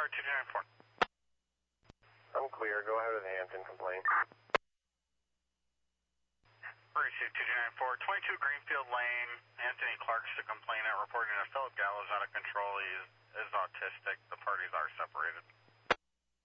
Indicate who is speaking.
Speaker 1: Start 294.
Speaker 2: I'm clear. Go ahead with the Hampton complaint.
Speaker 1: Receive 294. 22 Greenfield Lane. Anthony Clark's the complainant reporting that Philip Gallo's out of control. He is autistic. The parties are separated.